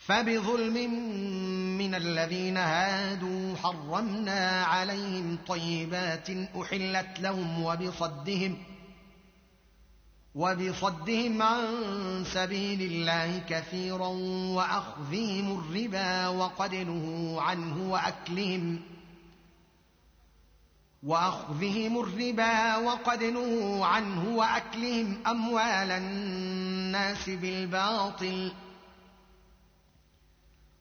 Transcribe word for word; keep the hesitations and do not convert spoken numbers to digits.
فبظلم من الذين هادوا حرمنا عليهم طيبات أحلت لهم وبصدهم وبصدهم عن سبيل الله كثيرا وأخذهم الربا وقد نهوا عنه وأكلهم وأخذهم الربا وقد نهوا عنه وأكلهم أموال الناس بالباطل